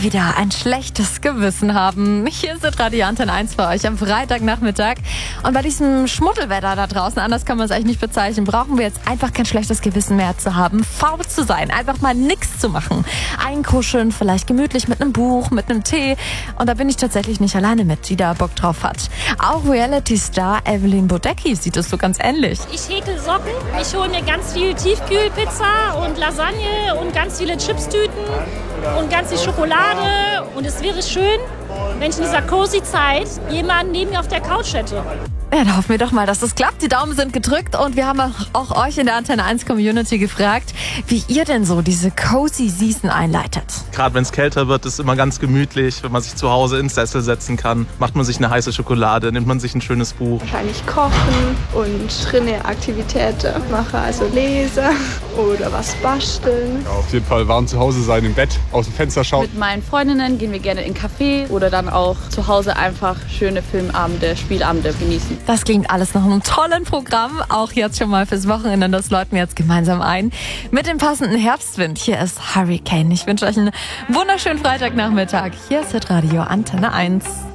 wieder ein schlechtes Gewissen haben. Hier ist Radio Antenne 1 für euch am Freitagnachmittag. Und bei diesem Schmuddelwetter da draußen, anders kann man es eigentlich nicht bezeichnen, brauchen wir jetzt einfach kein schlechtes Gewissen mehr zu haben, faul zu sein, einfach mal nichts zu machen. Einkuscheln, vielleicht gemütlich mit einem Buch, mit einem Tee. Und da bin ich tatsächlich nicht alleine mit, die da Bock drauf hat. Auch Reality-Star Evelyn Bodecki sieht es so ganz ähnlich. Ich häkel Socken, ich hole mir ganz viel Tiefkühlpizza und Lasagne und ganz viele Chipstüten und ganz viel Schokolade. Und es wäre schön, wenn ich in dieser cozy Zeit jemanden neben mir auf der Couch hätte. Ja, da hoffen wir doch mal, dass das klappt. Die Daumen sind gedrückt und wir haben auch euch in der Antenne 1 Community gefragt, wie ihr denn so diese cozy Season einleitet. Gerade wenn es kälter wird, ist es immer ganz gemütlich, wenn man sich zu Hause ins Sessel setzen kann. Macht man sich eine heiße Schokolade, nimmt man sich ein schönes Buch. Wahrscheinlich kochen und drinne Aktivitäten machen, also lesen oder was basteln. Ja, auf jeden Fall warm zu Hause sein, im Bett, aus dem Fenster schauen. Mit meinen Freundinnen gehen wir gerne in einen Café oder dann auch zu Hause einfach schöne Filmabende, Spielabende genießen. Das klingt alles nach einem tollen Programm, auch jetzt schon mal fürs Wochenende. Das läuten wir jetzt gemeinsam ein mit dem passenden Herbstwind. Hier ist Hurricane. Ich wünsche euch einen wunderschönen Freitagnachmittag. Hier ist Radio Antenne 1.